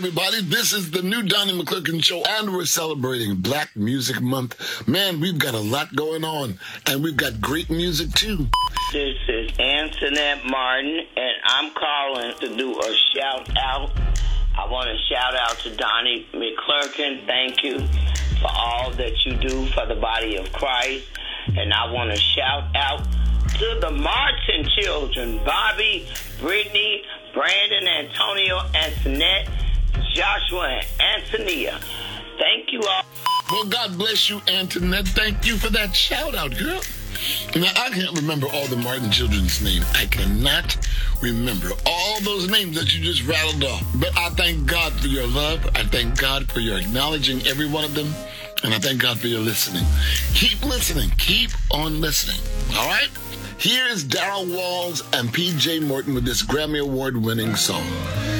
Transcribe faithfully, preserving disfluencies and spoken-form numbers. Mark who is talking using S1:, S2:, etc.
S1: Everybody, this is the new Donnie McClurkin Show, and we're celebrating Black Music Month. Man, we've got a lot going on, and we've got great music, too.
S2: This is Antoinette Martin, and I'm calling to do a shout-out. I want to shout-out to Donnie McClurkin. Thank you for all that you do for the body of Christ. And I want to shout-out to the Martin children, Bobby, Brittany, Brandon, Antonio, Antoinette, Joshua, and Antonia. Thank you all.
S1: Well, God bless you, Antoinette. Thank you for that shout-out, girl. Now, I can't remember all the Martin children's names. I cannot remember all those names that you just rattled off. But I thank God for your love. I thank God for your acknowledging every one of them. And I thank God for your listening. Keep listening. Keep on listening. All right? Here is Darryl Walls and P J Morton with this Grammy Award-winning song.